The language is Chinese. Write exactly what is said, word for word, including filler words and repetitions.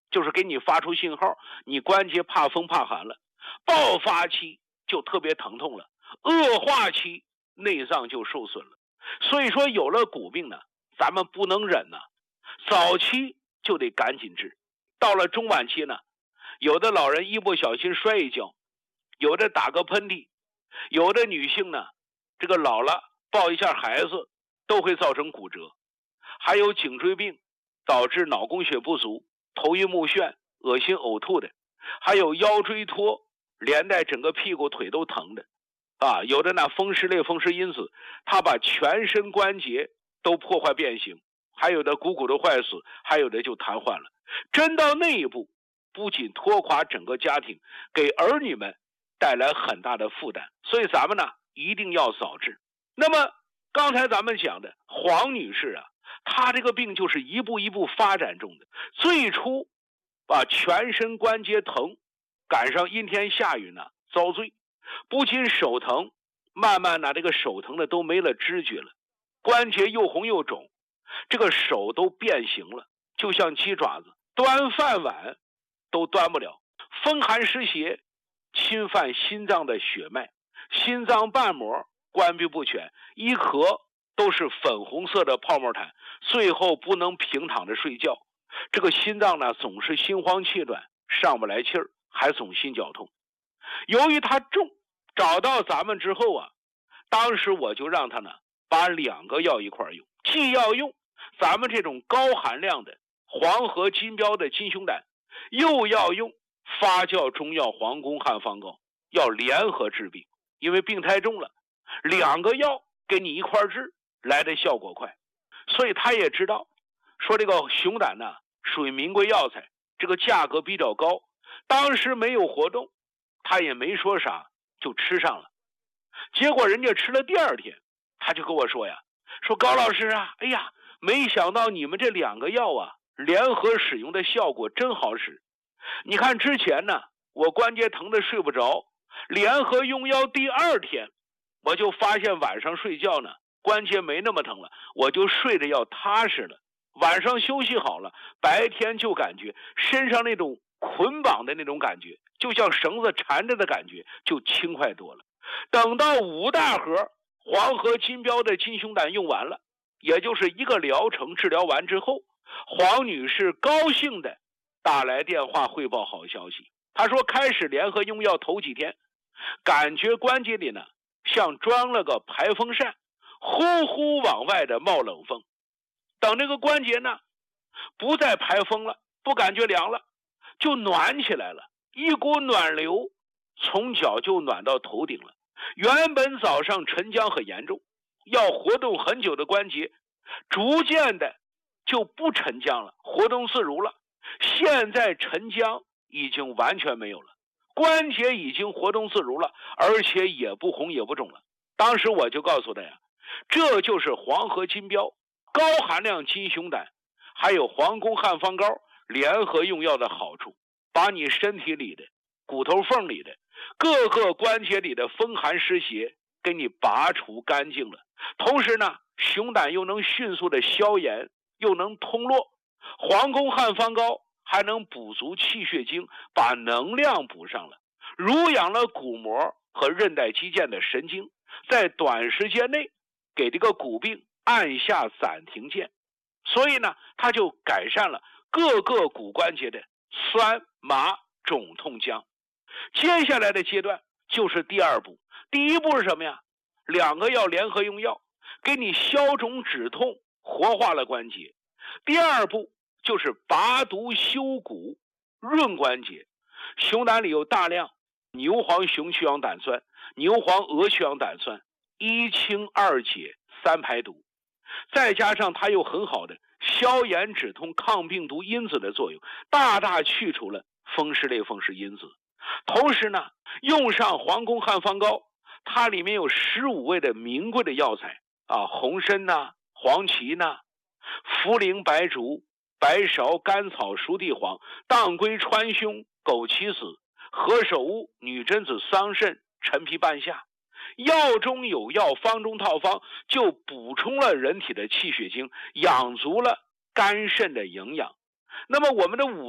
就是给你发出信号，你关节怕风怕寒了。爆发期就特别疼痛了，恶化期内脏就受损了。所以说有了骨病呢，咱们不能忍呢，早期就得赶紧治。到了中晚期呢，有的老人一不小心摔一跤，有的打个喷嚏，有的女性呢，这个老了抱一下孩子都会造成骨折。还有颈椎病导致脑供血不足、头晕目眩、恶心呕吐的，还有腰椎脱，连带整个屁股腿都疼的啊。有的呢风湿类风湿因子，它把全身关节都破坏变形，还有的股骨头坏死，还有的就瘫痪了。真到那一步，不仅拖垮整个家庭，给儿女们带来很大的负担。所以咱们呢一定要早治。那么刚才咱们讲的黄女士啊，她这个病就是一步一步发展中的。最初啊全身关节疼，赶上阴天下雨呢遭罪，不仅手疼，慢慢呢这个手疼的都没了知觉了，关节又红又肿，这个手都变形了，就像鸡爪子，端饭碗都端不了。风寒湿邪侵犯心脏的血脉，心脏瓣膜关闭不全，一咳都是粉红色的泡沫痰，最后不能平躺着睡觉。这个心脏呢总是心慌气短，上不来气儿，还总心绞痛。由于它重，找到咱们之后啊，当时我就让他呢把两个药一块用，既要用咱们这种高含量的黄河金标的金熊胆，又要用发酵中药黄宫汉方膏，要联合治病。因为病太重了，两个药给你一块治，来的效果快。所以他也知道说这个熊胆呢属于名贵药材，这个价格比较高，当时没有活动，他也没说啥就吃上了。结果人家吃了第二天，他就跟我说呀，说高老师啊，哎呀，没想到你们这两个药啊联合使用的效果真好使。你看之前呢我关节疼的睡不着，联合用药第二天我就发现晚上睡觉呢关节没那么疼了，我就睡着要踏实了。晚上休息好了，白天就感觉身上那种捆绑的那种感觉，就像绳子缠着的感觉，就轻快多了。等到五大盒黄河金标的金熊胆用完了，也就是一个疗程治疗完之后，黄女士高兴的打来电话汇报好消息。她说开始联合用药头几天，感觉关节里呢像装了个排风扇，呼呼往外的冒冷风。等这个关节呢不再排风了，不感觉凉了，就暖起来了，一股暖流从脚就暖到头顶了。原本早上沉僵很严重，要活动很久的关节，逐渐的就不沉僵了，活动自如了。现在沉僵已经完全没有了，关节已经活动自如了，而且也不红也不肿了。当时我就告诉他呀，这就是黄河金标高含量金熊胆还有黄宫汉方膏联合用药的好处，把你身体里的骨头缝里的各个关节里的风寒湿邪给你拔除干净了。同时呢，熊胆又能迅速的消炎，又能通络，黄宫汉方膏还能补足气血经，把能量补上了，濡养了骨膜和韧带肌腱的神经，在短时间内给这个骨病按下暂停键。所以呢，它就改善了各个骨关节的酸麻肿痛僵。接下来的阶段就是第二步。第一步是什么呀？两个药联合用药，给你消肿止痛，活化了关节。第二步就是拔毒修骨，润关节。熊胆里有大量牛黄熊曲氧胆酸、牛黄鹅曲氧胆酸，一清二解三排毒，再加上它有很好的消炎止痛抗病毒因子的作用，大大去除了风湿类风湿因子。同时呢，用上黄宫汉方膏，它里面有十五味的名贵的药材啊，红参呐、黄芪呐、茯苓、白术、白芍、甘草、熟地黄、当归、川芎、枸杞子、何首乌、女贞子、桑葚、陈皮、半夏。药中有药，方中套方，就补充了人体的气血经，养足了肝肾的营养。那么我们的五